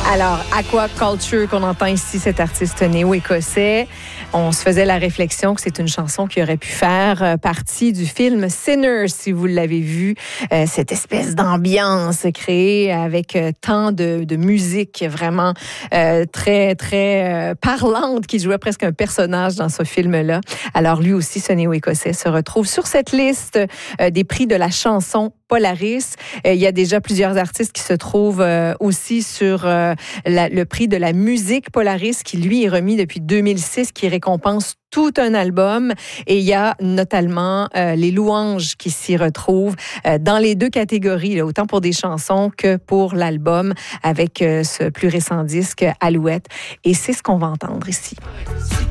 Alors, Aquaculture, qu'on entend ici, cet artiste néo-écossais, on se faisait la réflexion que c'est une chanson qui aurait pu faire partie du film Sinners, si vous l'avez vu. Cette espèce d'ambiance créée avec tant de musique vraiment très, très parlante qui jouait presque un personnage dans ce film-là. Alors, lui aussi, ce néo-écossais se retrouve sur cette liste des prix de la chanson Polaris. Il y a déjà plusieurs artistes qui se trouvent aussi sur le prix de la musique Polaris, qui lui est remis depuis 2006, qui récompense tout un album. Et il y a notamment les louanges qui s'y retrouvent dans les deux catégories, là, autant pour des chansons que pour l'album, avec ce plus récent disque Alouette. Et c'est ce qu'on va entendre ici.